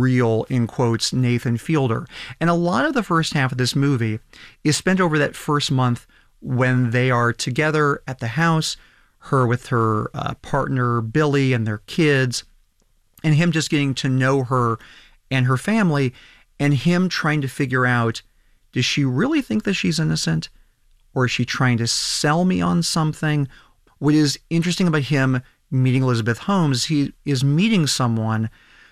real, in quotes, Nathan Fielder. And a lot of the first half of this movie is spent over that first month when they are together at the house, her with her partner, Billy, and their kids, and him just getting to know her and her family, and him trying to figure out, does she really think that she's innocent? Or is she trying to sell me on something? What is interesting about him meeting Elizabeth Holmes, he is meeting someone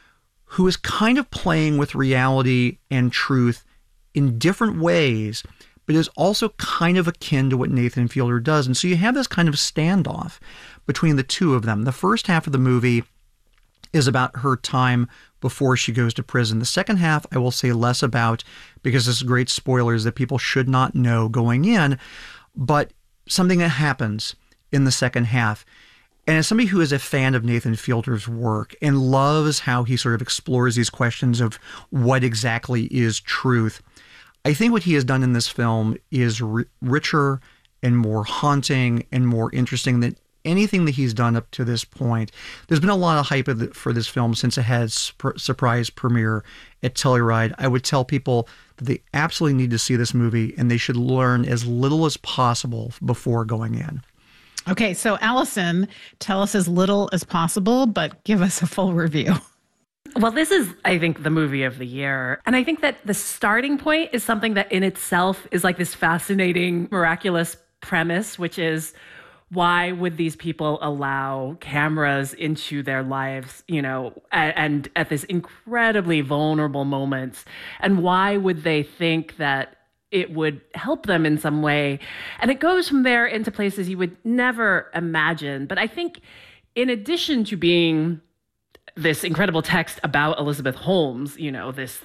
who is kind of playing with reality and truth in different ways, but is also kind of akin to what Nathan Fielder does. And so you have this kind of standoff between the two of them. The first half of the movie is about her time before she goes to prison. The second half, I will say less about, because this is great spoilers that people should not know going in, but something that happens in the second half. And as somebody who is a fan of Nathan Fielder's work and loves how he sort of explores these questions of what exactly is truth, I think what he has done in this film is richer and more haunting and more interesting than anything that he's done up to this point. There's been a lot of hype for this film since it had surprise premiere at Telluride. I would tell people that they absolutely need to see this movie and they should learn as little as possible before going in. Okay, so Allison, tell us as little as possible, but give us a full review. Well, this is, I think, the movie of the year. And I think that the starting point is something that in itself is like this fascinating, miraculous premise, which is, why would these people allow cameras into their lives, you know, and at this incredibly vulnerable moments? And why would they think that it would help them in some way? And it goes from there into places you would never imagine. But I think in addition to being this incredible text about Elizabeth Holmes, you know, this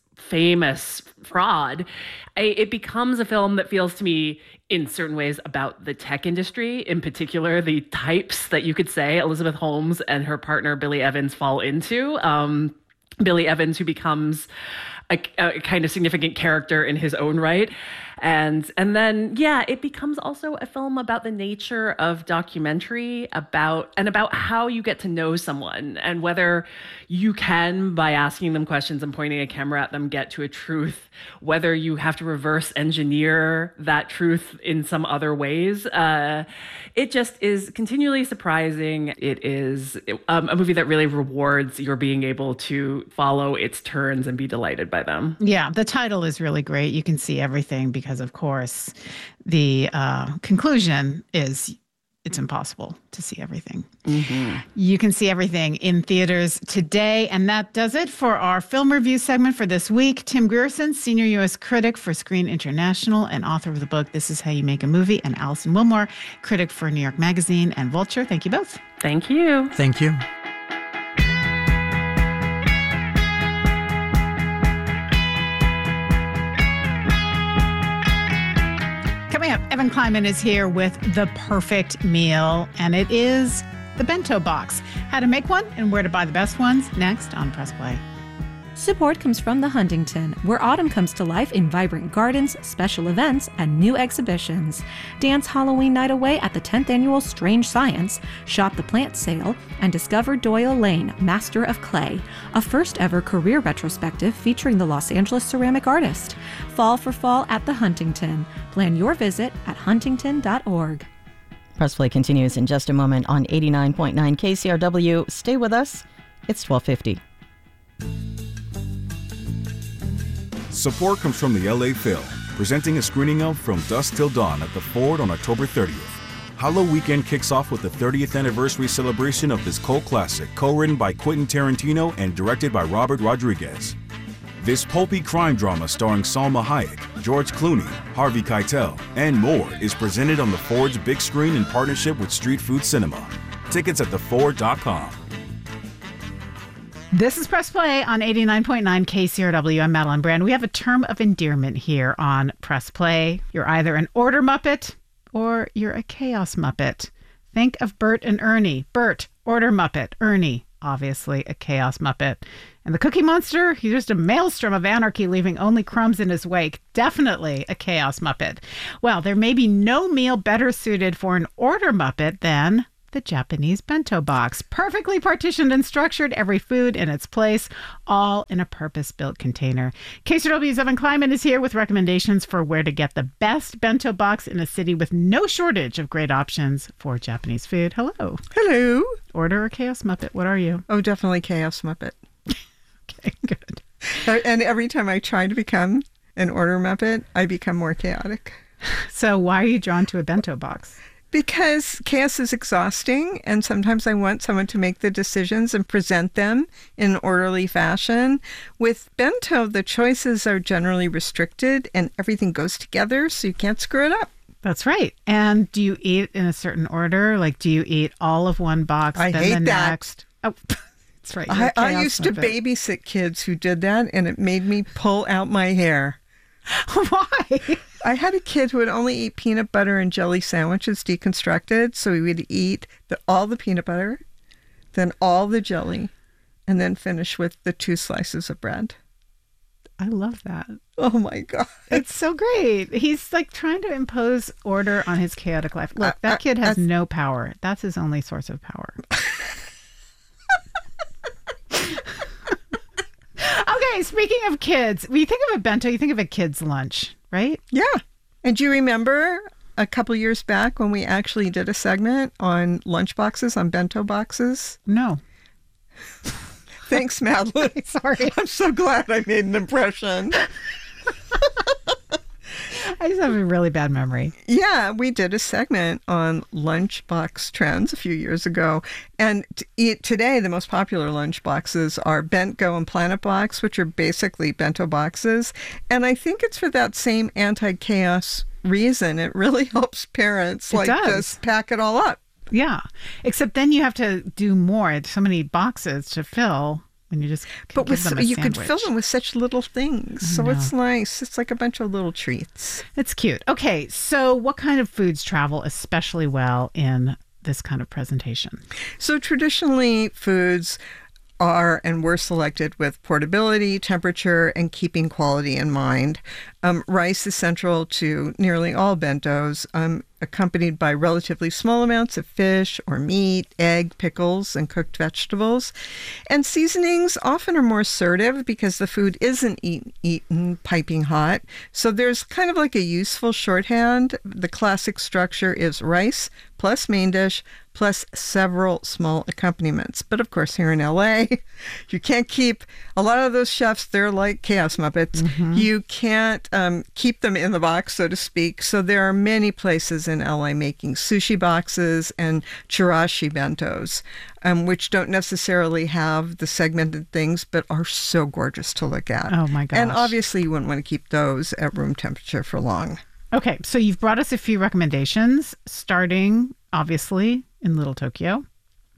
famous fraud, it becomes a film that feels to me in certain ways about the tech industry, in particular, the types that you could say Elizabeth Holmes and her partner Billy Evans fall into. Billy Evans, who becomes a kind of significant character in his own right. And then, yeah, it becomes also a film about the nature of documentary, about how you get to know someone and whether you can, by asking them questions and pointing a camera at them, get to a truth, whether you have to reverse engineer that truth in some other ways. It just is continually surprising. It is a movie that really rewards your being able to follow its turns and be delighted by them. Yeah, the title is really great. You can see everything because, of course, the conclusion is it's impossible to see everything. Mm-hmm. You can see everything in theaters today. And that does it for our film review segment for this week. Tim Grierson, senior U.S. critic for Screen International and author of the book This Is How You Make a Movie, and Allison Wilmore, critic for New York Magazine and Vulture. Thank you both. Thank you. Thank you. Coming up, Evan Kleiman is here with the perfect meal, and it is the bento box. How to make one and where to buy the best ones, next on Press Play. Support comes from the Huntington, where autumn comes to life in vibrant gardens, special events, and new exhibitions. Dance Halloween night away at the 10th annual Strange Science, shop the plant sale, and discover Doyle Lane, Master of Clay, a first-ever career retrospective featuring the Los Angeles ceramic artist. Fall for fall at the Huntington. Plan your visit at huntington.org. Press Play continues in just a moment on 89.9 KCRW. Stay with us. It's 12:50. Support comes from the LA Phil, presenting a screening of From Dusk Till Dawn at the Ford on October 30th. Halloween weekend kicks off with the 30th anniversary celebration of this cult classic, co-written by Quentin Tarantino and directed by Robert Rodriguez. This pulpy crime drama starring Salma Hayek, George Clooney, Harvey Keitel, and more is presented on the Ford's big screen in partnership with Street Food Cinema. Tickets at theford.com. This is Press Play on 89.9 KCRW. I'm Madeline Brand. We have a term of endearment here on Press Play. You're either an order Muppet or you're a chaos Muppet. Think of Bert and Ernie. Bert, order Muppet. Ernie, obviously a chaos Muppet. And the Cookie Monster, he's just a maelstrom of anarchy, leaving only crumbs in his wake. Definitely a chaos Muppet. Well, there may be no meal better suited for an order Muppet than the Japanese bento box. Perfectly partitioned and structured, every food in its place, all in a purpose-built container. KCRW's Evan Kleiman is here with recommendations for where to get the best bento box in a city with no shortage of great options for Japanese food. Hello. Hello. Order or Chaos Muppet? What are you? Oh, definitely Chaos Muppet. Okay, good. And every time I try to become an Order Muppet, I become more chaotic. So why are you drawn to a bento box? Because chaos is exhausting, and sometimes I want someone to make the decisions and present them in an orderly fashion. With bento, the choices are generally restricted, and everything goes together, so you can't screw it up. That's right. And do you eat in a certain order? Like, do you eat all of one box, I then hate the that. next? Oh, that's right. You're a I Chaos used to Muppet. babysit kids who did that, and it made me pull out my hair. Why? I had a kid who would only eat peanut butter and jelly sandwiches deconstructed, so he would eat all the peanut butter, then all the jelly, and then finish with the 2 slices of bread. I love that. Oh my God. It's so great. He's like trying to impose order on his chaotic life. Look, that kid has no power. That's his only source of power. Okay, speaking of kids, when you think of a bento, you think of a kid's lunch, right? Yeah. And do you remember a couple years back when we actually did a segment on lunch boxes, on bento boxes? No. Thanks, Madeline. Sorry. I'm so glad I made an impression. I just have a really bad memory. Yeah, we did a segment on lunchbox trends a few years ago. And today, the most popular lunch boxes are Bent-Go and Planet Box, which are basically bento boxes. And I think it's for that same anti-chaos reason. It really helps parents just pack it all up. Yeah. Except then you have to do more. It's so many boxes to fill when you just But give them a you sandwich. could fill them with such little things. So it's nice. It's like a bunch of little treats. It's cute. Okay, so what kind of foods travel especially well in this kind of presentation? So traditionally, foods are and were selected with portability, temperature, and keeping quality in mind. Rice is central to nearly all bentos, accompanied by relatively small amounts of fish or meat, egg, pickles, and cooked vegetables. And seasonings often are more assertive because the food isn't eaten piping hot. So there's kind of like a useful shorthand. The classic structure is rice plus main dish plus several small accompaniments. But of course, here in LA, you can't keep a lot of those chefs, they're like Chaos Muppets. Mm-hmm. You can't keep them in the box, so to speak. So there are many places in LA making sushi boxes and chirashi bentos, which don't necessarily have the segmented things, but are so gorgeous to look at. Oh my gosh. And obviously you wouldn't want to keep those at room temperature for long. Okay, so you've brought us a few recommendations, starting obviously in Little Tokyo.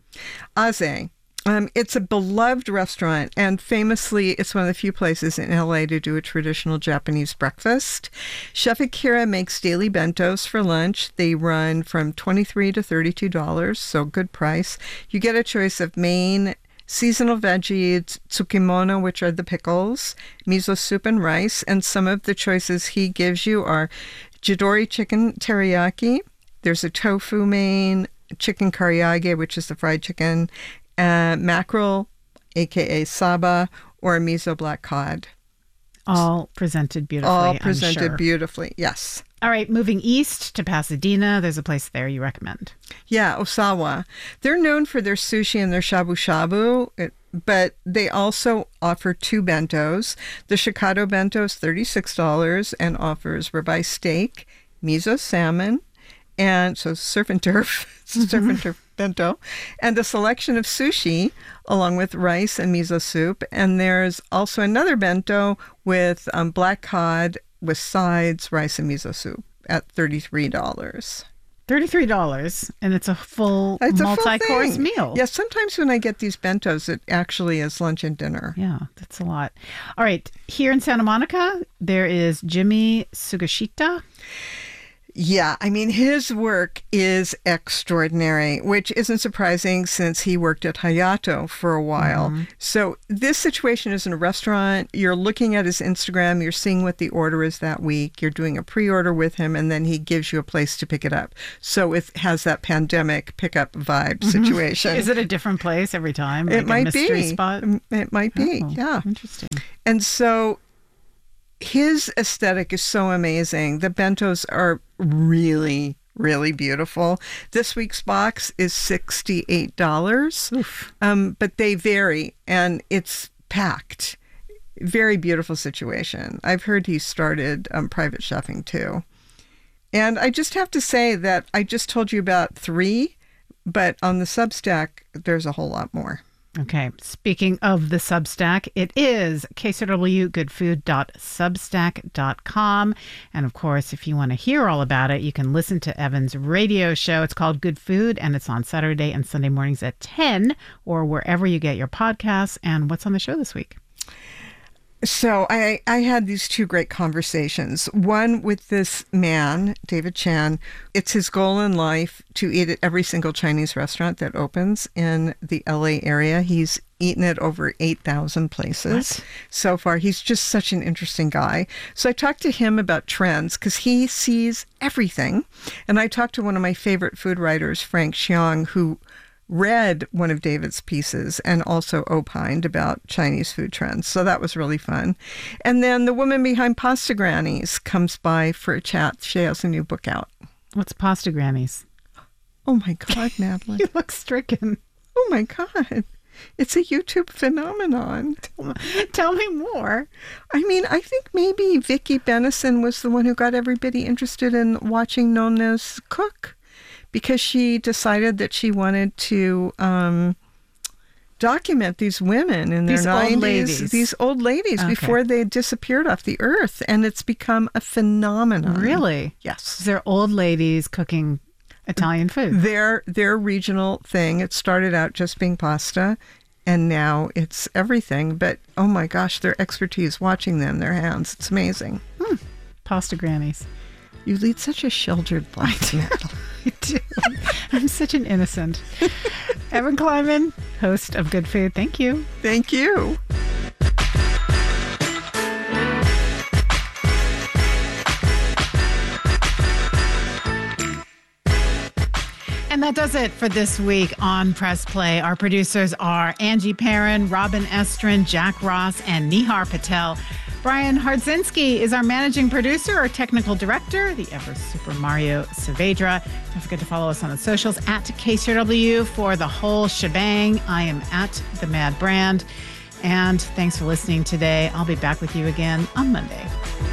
Aze. It's a beloved restaurant, and famously, it's one of the few places in LA to do a traditional Japanese breakfast. Chef Akira makes daily bentos for lunch. They run from $23 to $32, so good price. You get a choice of main seasonal veggies, tsukimono, which are the pickles, miso soup and rice, and some of the choices he gives you are jidori chicken teriyaki. There's a tofu main, chicken karaage, which is the fried chicken, mackerel, aka saba, or a miso black cod. All presented beautifully. All presented I'm sure. beautifully, yes. All right, moving east to Pasadena, there's a place there you recommend. Yeah, Osawa. They're known for their sushi and their shabu-shabu, but they also offer 2 bentos. The Shikado bento is $36 and offers ribeye steak, miso salmon, and so surf and turf, surf and turf bento, and a selection of sushi along with rice and miso soup. And there's also another bento with black cod with sides, rice and miso soup at $33. $33, and it's a full multi-course meal. Yeah, sometimes when I get these bentos, it actually is lunch and dinner. Yeah, that's a lot. All right, here in Santa Monica, there is Jimmy Sugashita. Yeah, I mean, his work is extraordinary, which isn't surprising since he worked at Hayato for a while. So this situation is in a restaurant. You're looking at his Instagram. You're seeing what the order is that week. You're doing a pre-order with him, and then he gives you a place to pick it up. So it has that pandemic pickup vibe situation. Is it a different place every time? It might a mystery be. spot? It might be, yeah. Interesting. And so his aesthetic is so amazing. The bentos are really, really beautiful. This week's box is $68, but they vary, and it's packed. Very beautiful situation. I've heard he started private chefing too. And I just have to say that I just told you about 3, but on the Substack, there's a whole lot more. Okay. Speaking of the Substack, it is kcwgoodfood.substack.com. And of course, if you want to hear all about it, you can listen to Evan's radio show. It's called Good Food, and it's on Saturday and Sunday mornings at 10 or wherever you get your podcasts. And what's on the show this week? So I had these 2 great conversations. One with this man, David Chan. It's his goal in life to eat at every single Chinese restaurant that opens in the LA area. He's eaten at over 8,000 places so far. He's just such an interesting guy. So I talked to him about trends because he sees everything. And I talked to one of my favorite food writers, Frank Xiang, who read one of David's pieces and also opined about Chinese food trends. So that was really fun. And then the woman behind Pasta Grannies comes by for a chat. She has a new book out. What's Pasta Grannies? Oh my God, Madeline. You look stricken. Oh my God. It's a YouTube phenomenon. Tell me more. I mean, I think maybe Vicki Bennison was the one who got everybody interested in watching Nonna's cook, because she decided that she wanted to document these women in their 90s. These old ladies before they disappeared off the earth. And it's become a phenomenon. Really? Yes. They're old ladies cooking Italian food. Their regional thing. It started out just being pasta, and now it's everything. But, oh my gosh, their expertise, watching them, their hands, it's amazing. Pasta Grannies. You lead such a sheltered life, Madeline. I do. I'm such an innocent. Evan Kleiman, host of Good Food. Thank you. Thank you. And that does it for this week on Press Play. Our producers are Angie Perrin, Robin Estrin, Jack Ross, and Nihar Patel. Brian Hardzinski is our managing producer, our technical director, the ever Super Mario Saavedra. Don't forget to follow us on the socials at KCRW for the whole shebang. I am at The Mad Brand. And thanks for listening today. I'll be back with you again on Monday.